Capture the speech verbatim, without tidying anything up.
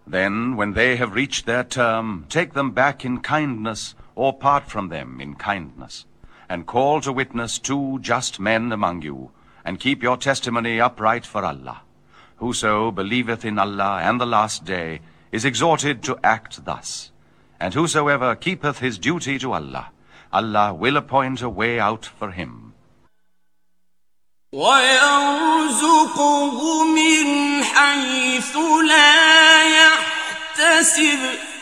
Then, when they have reached their term, take them back in kindness, or part from them in kindness, and call to witness two just men among you, and keep your testimony upright for Allah. Whoso believeth in Allah and the last day is exhorted to act thus. And whosoever keepeth his duty to Allah, Allah will appoint a way out for him. وَيَرْزُقْهُ مِنْ حَيْثُ لَا يَحْتَسِبُ